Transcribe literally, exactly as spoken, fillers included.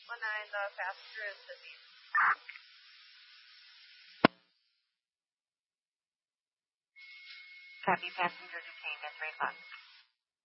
one nine, the passenger is deceased. Copy, passenger detained at three o'clock.